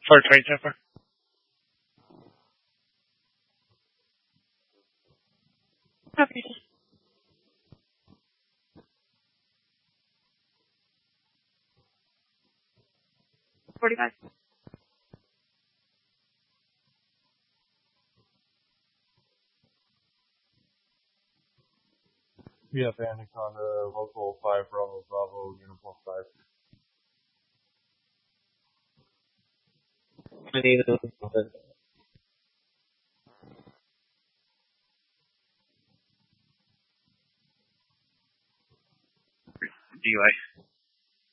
4 trades so far. Okay. 45. Yeah, Panic on local 5 Bravo Bravo Uniform 5. I need a DUI.